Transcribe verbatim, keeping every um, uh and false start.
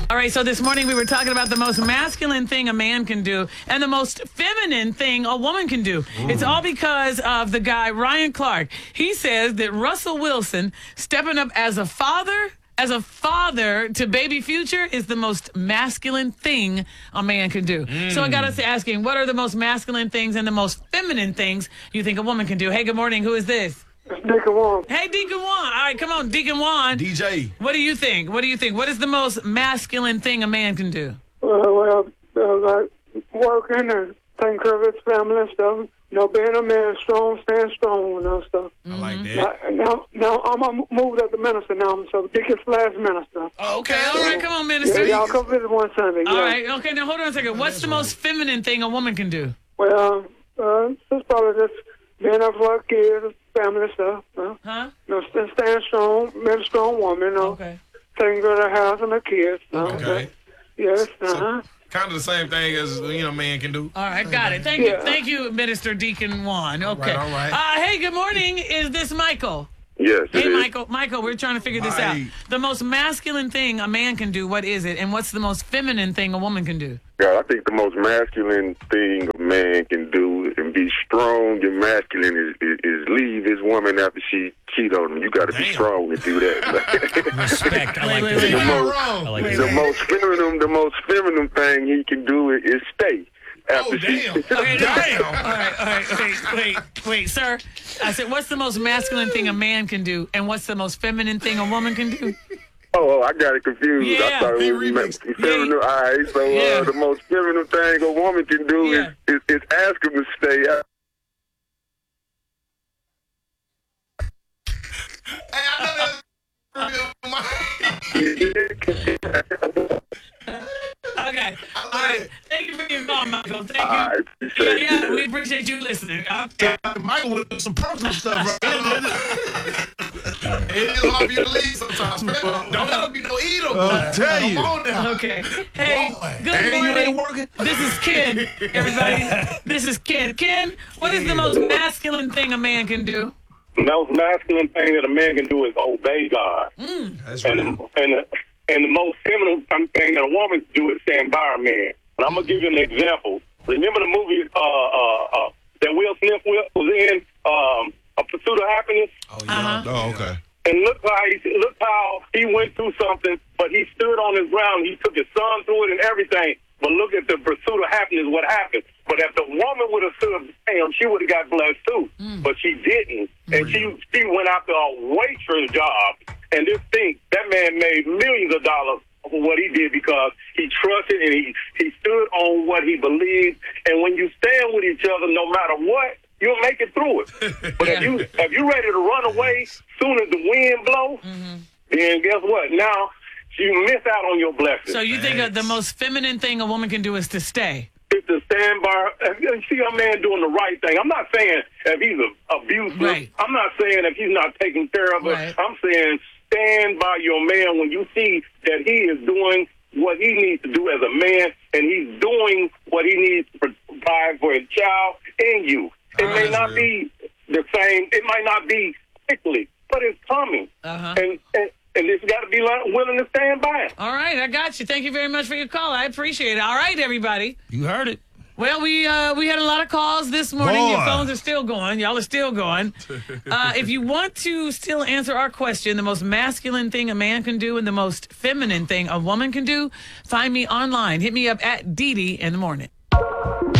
All right, so this morning we were talking about the most masculine thing a man can do and the most feminine thing a woman can do. Ooh. It's all because of the guy, Ryan Clark. He says that Russell Wilson stepping up as a father, as a father to baby Future is the most masculine thing a man can do. Mm. So I got us asking, what are the most masculine things and the most feminine things you think a woman can do? Hey, good morning. Who is this? Deacon Juan. Hey, Deacon Juan. All right, come on, Deacon Juan. D J. What do you think? What do you think? What is the most masculine thing a man can do? Well, well uh, like working and taking care of his family and stuff. You know, being a man, strong, stand strong and stuff. I like that. Now, now I'm a moved up to minister now, so Deacon slash minister. Oh, okay, all right, come on, minister. Yeah, y'all come visit one Sunday. All yeah. right, okay, now hold on a second. What's the most feminine thing a woman can do? Well, uh, it's probably just being up for our kids, family stuff. Uh, huh? You know, stand, stand strong, being a strong woman. You know, okay. Taking care of the house and the kids. You know, Okay. Yes, uh-huh. So, kind of the same thing as, you know, man can do. All right, got it. Thank yeah. you, thank you, Minister Deacon Juan. Okay. All right, all right. Uh, hey, good morning. Is this Michael? Yes. Hey, it is. Michael. Michael, we're trying to figure this out. Right. The most masculine thing a man can do, what is it? And what's the most feminine thing a woman can do? Yeah, I think the most masculine thing a man can do and be strong and masculine is, is, is leave his woman after she cheat on him. You got to be Damn. strong to do that. Respect. I like Wait, that. wait, the wait. most, I like the that. most feminine, the most feminine thing he can do is, is stay. After Oh, she, damn. Okay, Damn. All right, all right, wait, wait, wait, sir. I said, what's the most masculine thing a man can do, and what's the most feminine thing a woman can do? Oh, I got it confused. Yeah. I thought Hey, it was remix. ma- feminine. All right, so Yeah. uh, the most feminine thing a woman can do Yeah. is, is, is ask him to stay. Hey, I know that's Okay, all right. Thank you for your call, Michael. Thank you. All right, Yeah, appreciate yeah, it. we appreciate you listening. Okay. Michael with some personal stuff. Right? It's hard for you to leave sometimes. Man. Don't let him be no eater. I'll tell Come you. on now. Okay. Hey, Boy. good And you ain't morning. working? This is Ken, everybody. This is Ken. Ken, what is the most masculine thing a man can do? The most masculine thing that a man can do is obey God. That's And, right. and, and the most feminine thing that a woman can do is stand by her man. And I'm going to give you an example. Remember the movie uh, uh, uh, that Will Smith was in, um, A Pursuit of Happiness? Oh, yeah. Uh-huh. Oh, okay. And look how, he, look how he went through something, but he stood on his ground. He took his son through it and everything. But look at the Pursuit of Happiness, what happened. But if the woman would have stood damn, she would have got blessed too. Mm. But she didn't. And she she went after a waitress job. And this thing, that man made millions of dollars for what he did because he trusted and he, he stood on what he believed. And when you stand with each other, no matter what, you'll make it through it. But if you if you're ready to run away soon as the wind blows, mm-hmm. then guess what? Now you miss out on your blessings. So you think uh, the most feminine thing a woman can do is to stay? It's to stand by. If you see a man doing the right thing. I'm not saying if he's a, abusive. Right. I'm not saying if he's not taking care of it. Right. I'm saying stand by your man when you see that he is doing what he needs to do as a man, and he's doing what he needs to provide for his child and you. It Oh, may that's not real. be the same. It might not be quickly, but it's coming. Uh-huh. And, and and it's got to be willing to stand by it. All right, I got you. Thank you very much for your call. I appreciate it. All right, everybody. You heard it. Well, we uh, we had a lot of calls this morning. Your Boy. phones are still going. Y'all are still going. Uh, if you want to still answer our question, the most masculine thing a man can do and the most feminine thing a woman can do, find me online. Hit me up at Dee Dee in the morning.